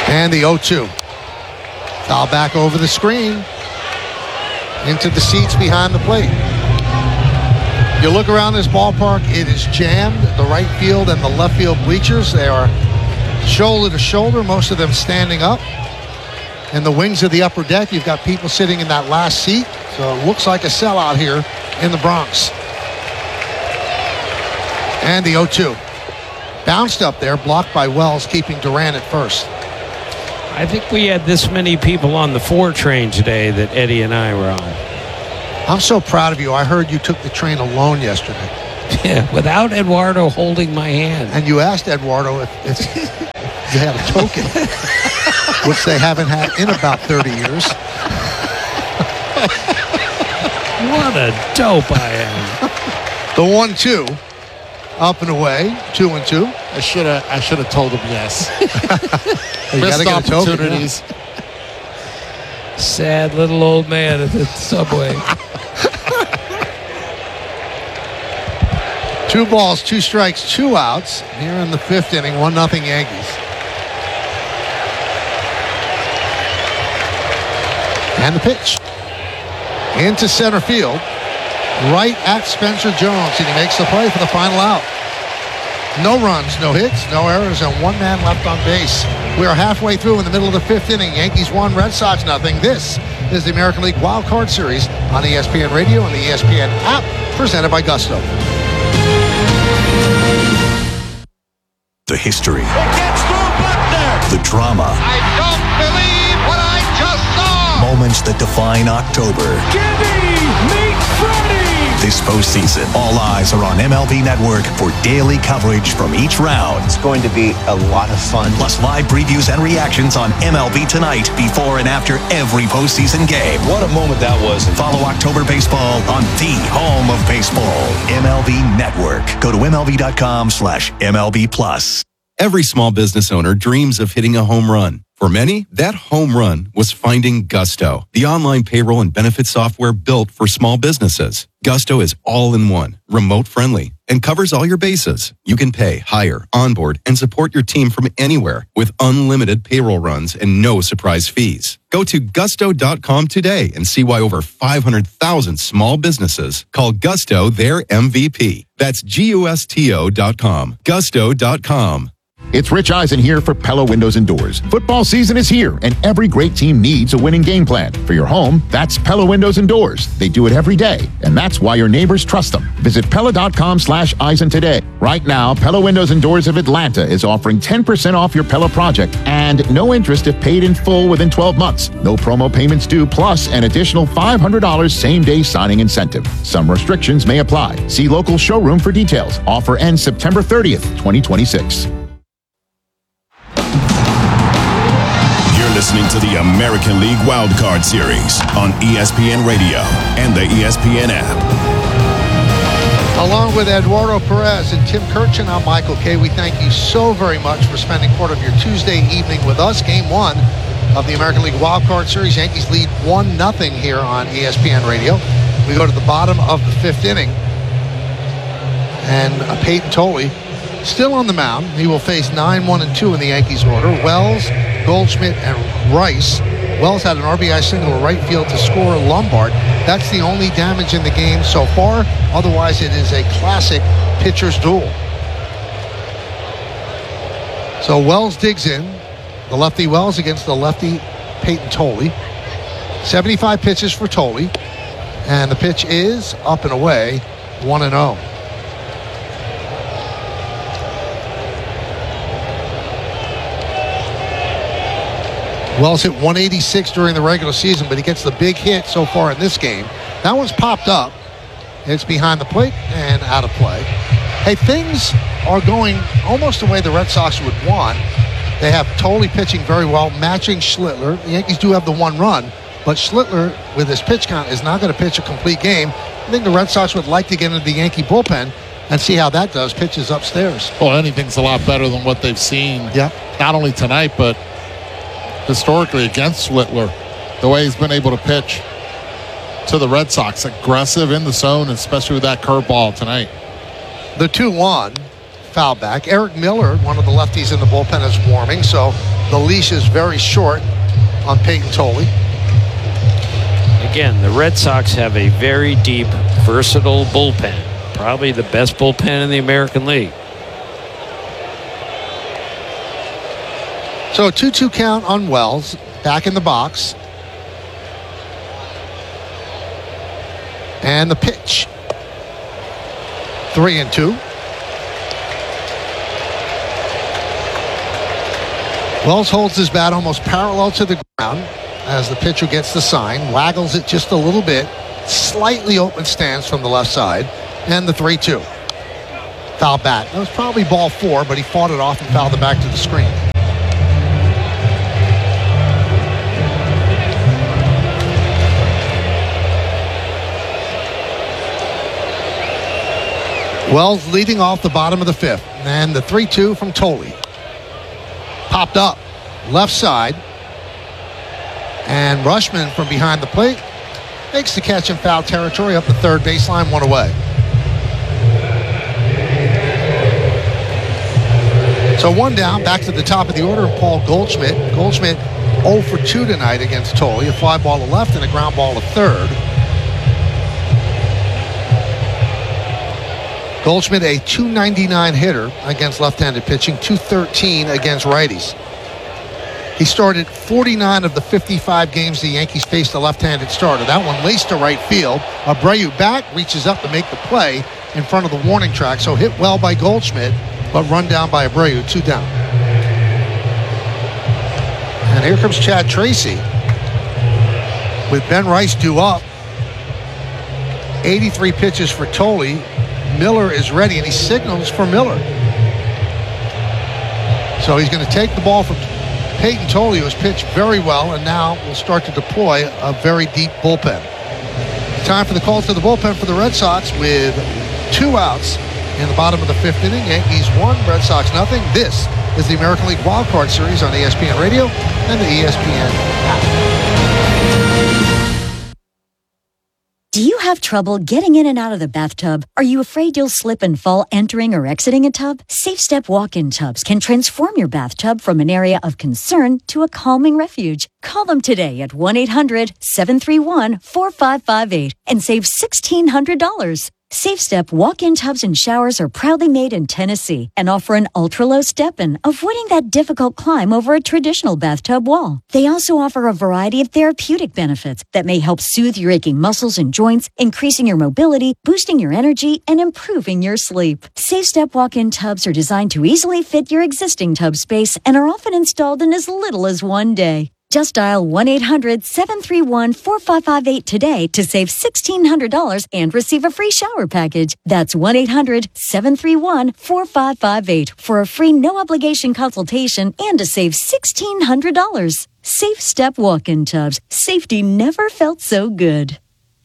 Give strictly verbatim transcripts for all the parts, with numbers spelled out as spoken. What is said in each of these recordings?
And the oh two. Foul back over the screen. Into the seats behind the plate. You look around this ballpark, it is jammed. The right field and the left field bleachers, they are shoulder to shoulder, most of them standing up. In the wings of the upper deck, you've got people sitting in that last seat. So it looks like a sellout here in the Bronx. And the oh two. Bounced up there, blocked by Wells, keeping Duran at first. I think we had this many people on the four train today that Eddie and I were on. I'm so proud of you. I heard you took the train alone yesterday. Yeah, without Eduardo holding my hand. And you asked Eduardo if, if you had a token, which they haven't had in about thirty years. What a dope I am. The one two. Up and away, two and two. I should have. I should have told him yes. You Missed get opportunities. Token, yeah. Sad little old man at the subway. Two balls, two strikes, two outs. Here in the fifth inning, one nothing Yankees. And the pitch into center field. Right at Spencer Jones, and he makes the play for the final out. No runs, no hits, no errors, and one man left on base. We are halfway through in the middle of the fifth inning. Yankees one, Red Sox nothing. This is the American League Wild Card Series on E S P N Radio and the E S P N app, presented by Gusto. The history. It gets through Buckner. The drama. I don't believe what I just saw. Moments that define October. Gibby, meet Freddie. This postseason, all eyes are on M L B Network for daily coverage from each round. It's going to be a lot of fun. Plus live previews and reactions on M L B Tonight before and after every postseason game. What a moment that was. Follow October Baseball on the home of baseball, M L B Network. Go to MLB.com slash MLB Plus. Every small business owner dreams of hitting a home run. For many, that home run was finding Gusto, the online payroll and benefit software built for small businesses. Gusto is all-in-one, remote-friendly, and covers all your bases. You can pay, hire, onboard, and support your team from anywhere with unlimited payroll runs and no surprise fees. Go to gusto dot com today and see why over five hundred thousand small businesses call Gusto their M V P. That's G U S T O dot com. gusto dot com. It's Rich Eisen here for Pella Windows and Doors. Football season is here, and every great team needs a winning game plan. For your home, that's Pella Windows and Doors. They do it every day, and that's why your neighbors trust them. Visit Pella.com slash Eisen today. Right now, Pella Windows and Doors of Atlanta is offering ten percent off your Pella project, and no interest if paid in full within twelve months. No promo payments due, plus an additional five hundred dollars same-day signing incentive. Some restrictions may apply. See local showroom for details. Offer ends September thirtieth, twenty twenty-six. Listening to the American League Wildcard Series on E S P N Radio and the E S P N app. Along with Eduardo Perez and Tim Kirchin, I'm Michael Kay. We thank you so very much for spending part of your Tuesday evening with us. Game one of the American League Wildcard Series. Yankees lead one nothing here on E S P N Radio. We go to the bottom of the fifth inning. And uh, Peyton Tolley still on the mound. He will face nine one and two in the Yankees order. Wells, Goldschmidt, and Rice. Wells had an R B I single to right field to score Lombard. That's the only damage in the game so far. Otherwise, it is a classic pitcher's duel. So Wells digs in. The lefty Wells against the lefty Peyton Tolley. seventy-five pitches for Tolley. And the pitch is up and away, one and oh. Wells hit one eighty-six during the regular season, but he gets the big hit so far in this game. That one's popped up. It's behind the plate and out of play. Hey, things are going almost the way the Red Sox would want. They have Tolley pitching very well, matching Schlittler. The Yankees do have the one run, but Schlittler, with his pitch count, is not going to pitch a complete game. I think the Red Sox would like to get into the Yankee bullpen and see how that does. Pitches upstairs. Well, anything's a lot better than what they've seen. Yeah. Not only tonight, but historically against Schlittler, the way he's been able to pitch to the Red Sox, aggressive in the zone, especially with that curveball tonight. The two one foul back. Eric Miller, one of the lefties in the bullpen, is warming, so the leash is very short on Peyton Tolley. Again, the Red Sox have a very deep, versatile bullpen. Probably the best bullpen in the American League. So a two two count on Wells, back in the box. And the pitch. Three and two. Wells holds his bat almost parallel to the ground as the pitcher gets the sign, waggles it just a little bit, slightly open stance from the left side, and the three two. Foul bat. That was probably ball four, but he fought it off and fouled it back to the screen. Wells leading off the bottom of the fifth. And the three two from Tolley. Popped up. Left side. And Rushman from behind the plate makes the catch in foul territory up the third baseline, one away. So one down, back to the top of the order, Paul Goldschmidt. Goldschmidt oh for two tonight against Tolley. A fly ball to left and a ground ball to third. Goldschmidt, a two ninety-nine hitter against left-handed pitching, two thirteen against righties. He started forty-nine of the fifty-five games the Yankees faced a left-handed starter. That one laced to right field. Abreu back, reaches up to make the play in front of the warning track. So hit well by Goldschmidt, but run down by Abreu, two down. And here comes Chad Tracy with Ben Rice due up. eighty-three pitches for Tolley. Miller is ready, and he signals for Miller. So he's going to take the ball from Peyton Tolley, who has pitched very well, and now will start to deploy a very deep bullpen. Time for the call to the bullpen for the Red Sox with two outs in the bottom of the fifth inning. Yankees one, Red Sox nothing. This is the American League Wild Card Series on E S P N Radio and the E S P N app. Do you have trouble getting in and out of the bathtub? Are you afraid you'll slip and fall entering or exiting a tub? Safe Step walk-in tubs can transform your bathtub from an area of concern to a calming refuge. Call them today at one eight hundred seven three one four five five eight and save sixteen hundred dollars. Safe Step walk-in tubs and showers are proudly made in Tennessee and offer an ultra-low step-in, avoiding that difficult climb over a traditional bathtub wall. They also offer a variety of therapeutic benefits that may help soothe your aching muscles and joints, increasing your mobility, boosting your energy, and improving your sleep. Safe Step walk-in tubs are designed to easily fit your existing tub space and are often installed in as little as one day. Just dial one eight hundred seven three one four five five eight today to save sixteen hundred dollars and receive a free shower package. That's one eight hundred seven three one four five five eight for a free no-obligation consultation and to save sixteen hundred dollars. Safe Step walk-in tubs. Safety never felt so good.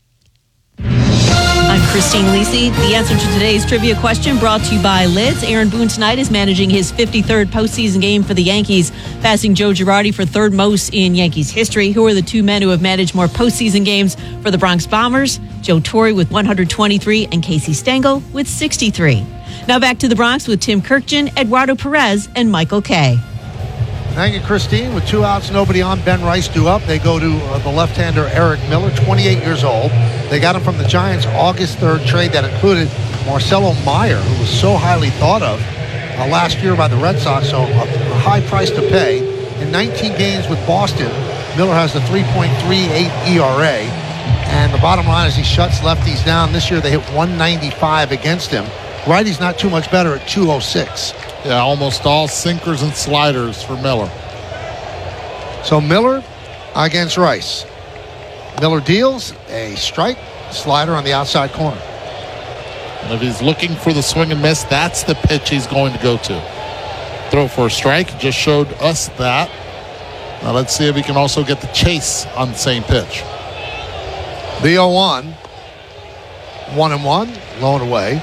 I'm Christine Lisi. The answer to today's trivia question brought to you by Lids. Aaron Boone tonight is managing his fifty-third postseason game for the Yankees, passing Joe Girardi for third most in Yankees history. Who are the two men who have managed more postseason games for the Bronx Bombers? Joe Torre with one hundred twenty-three and Casey Stengel with sixty-three. Now back to the Bronx with Tim Kirkjian, Eduardo Perez, and Michael Kay. Thank you, Christine. With two outs, nobody on, Ben Rice due up. They go to uh, the left-hander Eric Miller, twenty-eight years old. They got him from the Giants' August third trade that included Marcelo Meyer, who was so highly thought of uh, last year by the Red Sox, so a, a high price to pay. In nineteen games with Boston, Miller has a three point three eight E R A. And the bottom line is he shuts lefties down. This year they hit one ninety-five against him. Righty's not too much better at two oh six. Yeah, almost all sinkers and sliders for Miller. So Miller against Rice. Miller deals a strike, slider on the outside corner. And if he's looking for the swing and miss, that's the pitch he's going to go to. Throw for a strike, just showed us that. Now let's see if he can also get the chase on the same pitch. The oh one. One and one, low and away.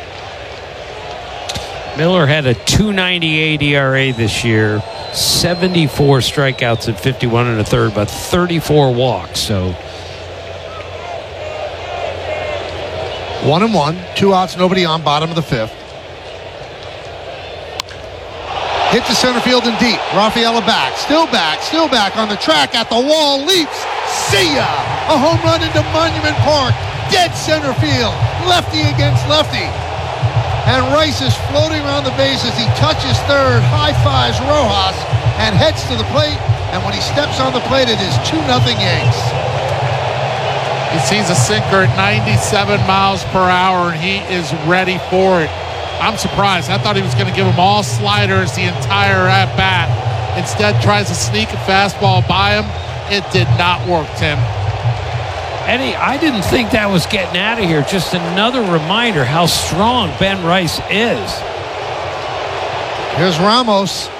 Miller had a two ninety-eight E R A this year, seventy-four strikeouts at fifty-one and a third, but thirty-four walks. So one and one, two outs, nobody on, bottom of the fifth. Hit to center field and deep. Rafaela back, still back, still back on the track at the wall, leaps. See ya! A home run into Monument Park. Dead center field. Lefty against lefty. And Rice is floating around the bases. He touches third, high fives Rojas, and heads to the plate. And when he steps on the plate, it is two nothing Yanks. He sees a sinker at ninety-seven miles per hour, and he is ready for it. I'm surprised. I thought he was going to give him all sliders the entire at-bat. Instead, tries to sneak a fastball by him. It did not work, Tim. Eddie, I didn't think that was getting out of here. Just another reminder how strong Ben Rice is. Here's Ramos.